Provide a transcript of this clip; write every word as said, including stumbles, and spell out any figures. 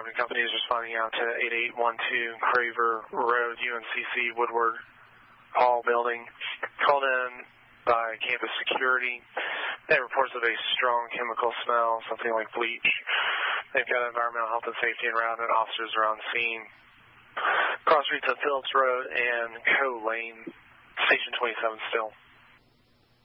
Department company is responding out to eight eight one two Craver Road, U N C C Woodward Hall building. Called in by campus security. They have reports of a strong chemical smell, something like bleach. They've got environmental health and safety en route and officers are on scene. Cross streets of Phillips Road and Co Lane, Station twenty-seven still.